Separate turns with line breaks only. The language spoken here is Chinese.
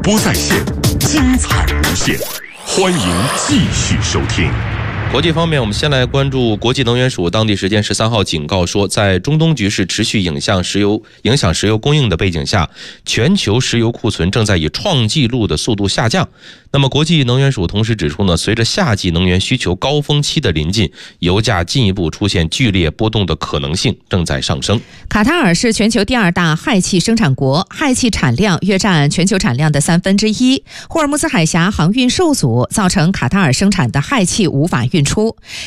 播在线，精彩无限，欢迎继续收听。
国际方面，我们先来关注国际能源署当地时间13号警告说，在中东局势持续影响石油供应的背景下，全球石油库存正在以创纪录的速度下降。那么国际能源署同时指出呢，随着夏季能源需求高峰期的临近，油价进一步出现剧烈波动的可能性正在上升。
卡塔尔是全球第2大氦气生产国，氦气产量约占全球产量的1/3。霍尔木兹海峡航运受阻，造成卡塔尔生产的氦气无法运出。